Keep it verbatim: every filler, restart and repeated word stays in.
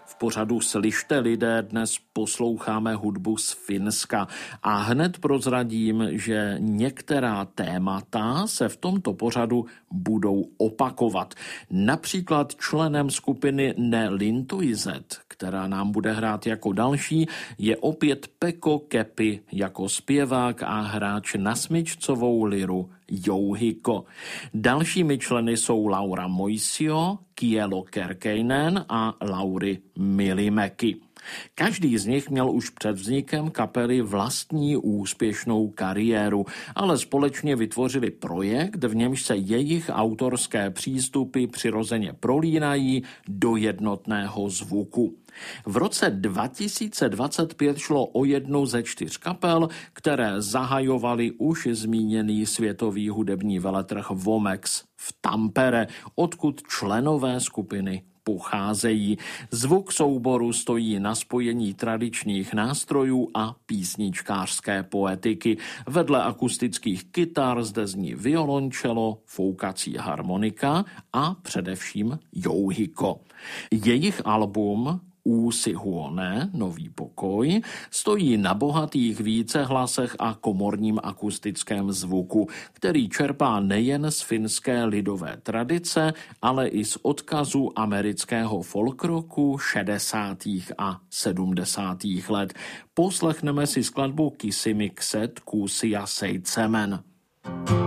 V pořadu Slyšte lidé dnes posloucháme hudbu z Finska a hned prozradím, že některá témata se v tomto pořadu budou opakovat. Například členem skupiny Ne Lintuizet, která nám bude hrát jako další, je opět Pekko Kepi jako zpěvák a hráč na smyčcovou liru Jouhiko. Dalšími členy jsou Laura Moisio, Kielo Kerkeinen a Lauri Milimäki. Každý z nich měl už před vznikem kapely vlastní úspěšnou kariéru, ale společně vytvořili projekt, v němž se jejich autorské přístupy přirozeně prolínají do jednotného zvuku. V roce dva tisíce dvacet pět šlo o jednu ze čtyř kapel, které zahajovaly už zmíněný světový hudební veletrh Womex v Tampere, odkud členové skupiny pocházejí. Zvuk souboru stojí na spojení tradičních nástrojů a písničkářské poetiky. Vedle akustických kytar zde zní violončelo, foukací harmonika a především Jouhiko. Jejich album Uusi huone, nový pokoj, stojí na bohatých vícehlasech a komorním akustickém zvuku, který čerpá nejen z finské lidové tradice, ale i z odkazu amerického folkrocku šedesátých a sedmdesátých let. Poslechneme si skladbu Kissimikset Kuusia seitsemän.